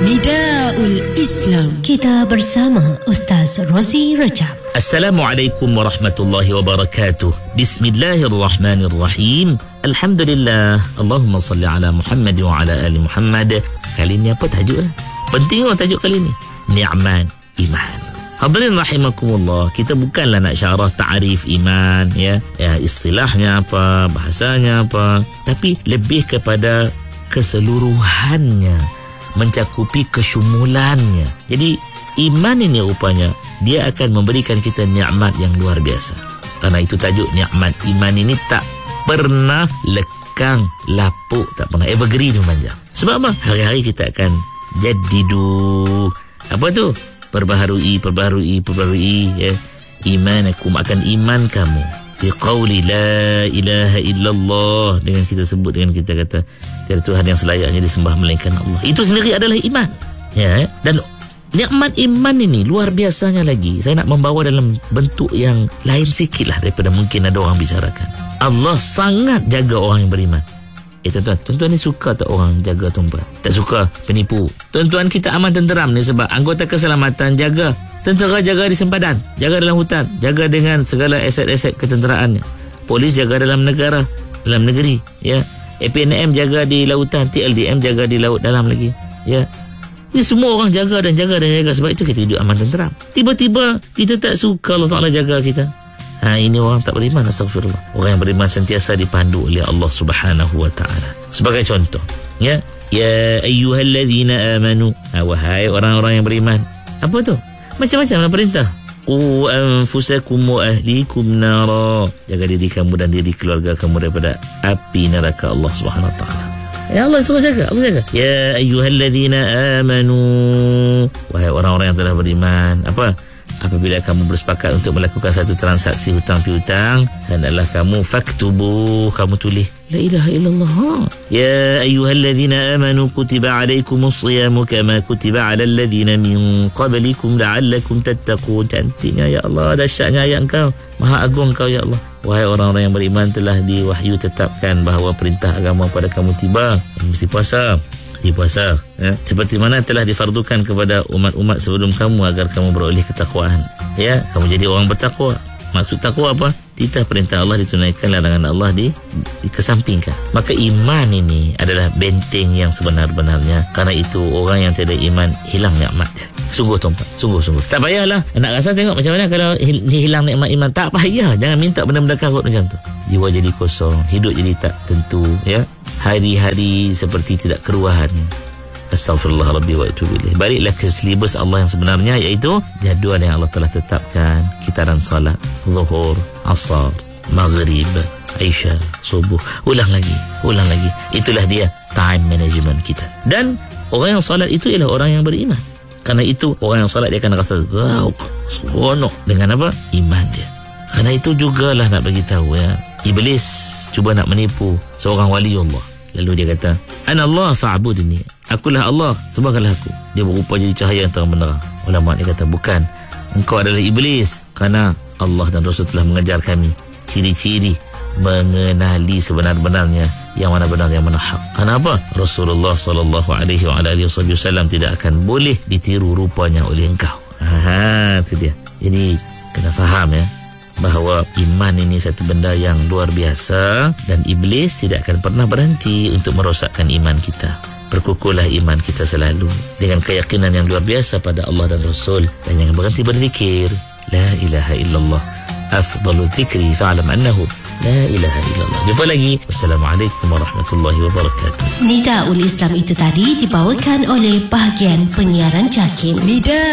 Nidaul Islam. Kita bersama Ustaz Rozi Rajab. Assalamualaikum warahmatullahi wabarakatuh. Bismillahirrahmanirrahim. Alhamdulillah. Allahumma salli ala Muhammad wa ala ali Muhammad. Kali ni apa tajuk? Penting tajuk kali ni. Ni'mat iman. Hadirin rahimakumullah, kita bukanlah nak syarah ta'rif iman, ya, istilahnya apa, bahasanya apa, tapi lebih kepada keseluruhannya, mencakupi kesyumulannya. Jadi iman ini rupanya dia akan memberikan kita nikmat yang luar biasa. Karena itu tajuk nikmat iman ini tak pernah lekang, lapuk, tak pernah evergreen memanjang. Sebab apa? Hari-hari kita akan jadidu. Apa tu? Perbaharui, ya. Imanakum, akan iman kamu. Biqauli la ilaha illallah, dengan kita sebut, dengan kita kata tiada Tuhan yang selayaknya disembah melainkan Allah. Itu sendiri adalah iman, ya. Dan nikmat iman ini luar biasanya lagi. Saya nak membawa dalam bentuk yang lain sikit lah daripada mungkin ada orang bicarakan. Allah sangat jaga orang yang beriman. Tuan-tuan ni suka tak orang jaga tuan-tuan? Tak suka penipu. Tuan-tuan kita aman tenteram ni sebab anggota keselamatan jaga. Tentera jaga di sempadan, jaga dalam hutan, jaga dengan segala aset-aset ketenteraannya. Polis jaga dalam negara, dalam negeri, ya. APNM jaga di lautan, TLDM jaga di laut dalam lagi, ya. Ini semua orang jaga dan jaga dan jaga. Sebab itu kita hidup aman tenteram. Tiba-tiba kita tak suka Allah Ta'ala jaga kita. Ini orang tak beriman, astagfirullah. Orang yang beriman sentiasa dipandu oleh Allah Subhanahu wa ta'ala. Sebagai contoh, ya, ya ayyuhalladzina amanu, wahai orang-orang yang beriman. Apa tu? Macam-macam lah perintah. Qu anfusakum wa ahlikum nara, jaga diri kamu dan diri keluarga kamu daripada api neraka Allah Subhanahu wa ta'ala. Ya Allah suruh jaga, Allah jaga. Ya ayyuhalladzina amanu, wahai orang-orang yang telah beriman. Apa? Apabila kamu bersepakat untuk melakukan satu transaksi hutang piutang, hendaklah kamu faktubu, kamu tulis la ilaha illallah. Ya ayyuhalladzina amanu kutiba alaikumus siyamu kama kutiba alal ladzina min qablikum la'allakum tattaqun. Cantiknya ya Allah, dahsyatnya ayat Engkau, maha agung Engkau ya Allah. Wahai orang-orang yang beriman, telah diwahyu tetapkan bahawa perintah agama pada kamu tiba, mesti puasa. Puasa, ya, seperti mana telah difardukan kepada umat-umat sebelum kamu agar kamu beroleh ketakwaan, ya, kamu jadi orang bertakwa. Maksud takwa apa? Titah perintah Allah ditunaikan, larangan Allah dikesampingkan. Maka iman ini adalah benteng yang sebenar-benarnya. Karena itu orang yang tiada iman hilang nikmat dia. Sungguh tuan-tuan, sungguh. Tak payahlah nak rasa tengok macam mana kalau hilang nikmat iman. Tak payah, jangan minta benda-benda karut macam tu. Jiwa jadi kosong, hidup jadi tak tentu, ya. Hari-hari seperti tidak keruahan. Astaghfirullah Rabbi wa atubu ilaih. Baliklah ke silibus Allah yang sebenarnya, iaitu jadual yang Allah telah tetapkan. Kitaran salat, zuhur, asar, maghrib, isya, subuh. Ulang lagi. Itulah dia time management kita. Dan orang yang salat itu ialah orang yang beriman. Karena itu orang yang salat dia akan rasa seronok dengan apa? Iman dia. Karena itu jugalah nak bagi tahu, ya, Iblis cuba nak menipu seorang wali Allah. Lalu dia kata, Anallah fa'budni, akulah Allah, sembahkanlah aku. Dia berupa jadi cahaya yang terang benderang. Ulama dia kata, bukan, engkau adalah iblis. Kerana Allah dan Rasul telah mengajar kami ciri-ciri mengenali sebenar-benarnya yang mana benar, yang mana hak. Kenapa? Rasulullah sallallahu alaihi wasallam tidak akan boleh ditiru rupanya oleh engkau. Itu dia. Jadi kena faham, ya, bahawa iman ini satu benda yang luar biasa dan iblis tidak akan pernah berhenti untuk merosakkan iman kita. Perkukuhlah iman kita selalu dengan keyakinan yang luar biasa pada Allah dan Rasul, dan jangan berhenti berzikir la ilaha illallah. Afdalu dzikri fa'lam annahu la ilaha illallah. Jumpa lagi. Wassalamualaikum warahmatullahi wabarakatuh. Nidaul Islam itu tadi dibawakan oleh bahagian penyiaran JAKIM.